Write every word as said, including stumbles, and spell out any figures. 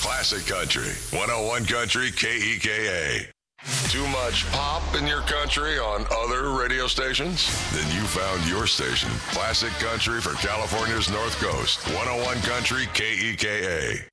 Classic Country, one oh one Country K E K A. Too much pop in your country on other radio stations? Then you found your station. Classic Country for California's North Coast, one oh one Country K E K A.